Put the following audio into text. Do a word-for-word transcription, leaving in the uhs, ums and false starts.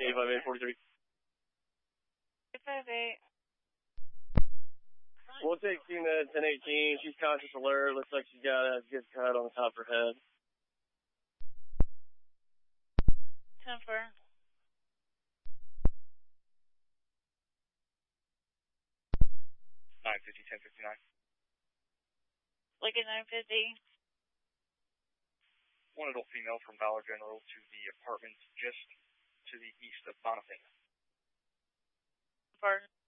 five eight forty-three. eight five eight. We'll take team at ten eighteen. She's conscious alert. Looks like she's got a good cut on the top of her head. ten four. nine fifty, ten fifty-nine. Lincoln nine fifty. One adult female from Valor General to the apartment just to the east of Bonifay. Pardon?